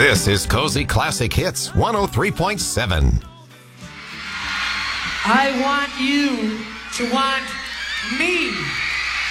This is Cozy Classic Hits 103.7. I want you to want me.